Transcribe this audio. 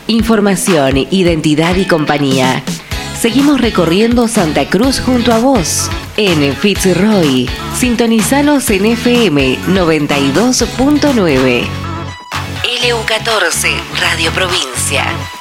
Información, identidad y compañía. Seguimos recorriendo Santa Cruz junto a vos. En Fitzroy. Sintonizanos en FM 92.9. LU14, Radio Provincia.